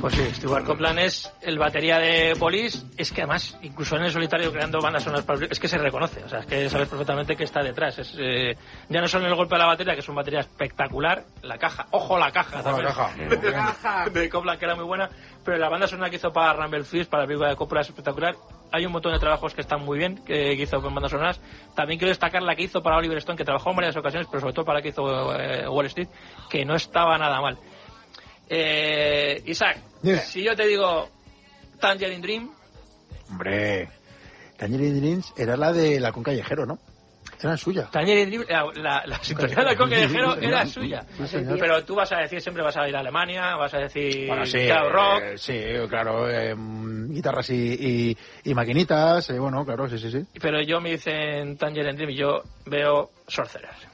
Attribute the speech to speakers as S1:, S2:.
S1: Pues sí, Stuart Copeland es el batería de Police, es que además, incluso en el solitario creando bandas sonoras para es que se reconoce, o sea, es que sabes perfectamente que está detrás. Es, ya no solo en el golpe de la batería, que es una batería espectacular, la caja, ojo la caja de Copeland, que era muy buena, pero la banda sonora que hizo para Rumble Fist, para la película de Coppola, es espectacular. Hay un montón de trabajos que están muy bien, que hizo con bandas sonoras. También quiero destacar la que hizo para Oliver Stone, que trabajó en varias ocasiones, pero sobre todo para la que hizo Wall Street, que no estaba nada mal. Isaac, si yo te digo Tangerine Dream...
S2: Hombre, Tangerine Dreams era la de Halcón Callejero, ¿no? Era suya.
S1: Tangerine Dream, la sintonía de Halcón Callejero era suya. Pero tú vas a decir, siempre vas a ir a Alemania, vas a decir claro, rock...
S2: sí, claro, guitarras y maquinitas, bueno, claro, sí.
S1: Pero yo me dicen Tangerine Dream y yo veo Sorcerer.